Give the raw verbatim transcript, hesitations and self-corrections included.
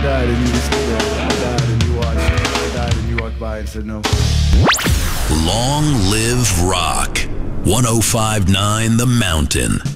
died and you were still there. I died and you watched. I died and you walked by and said no. Long live rock. one oh five point nine The Mountain.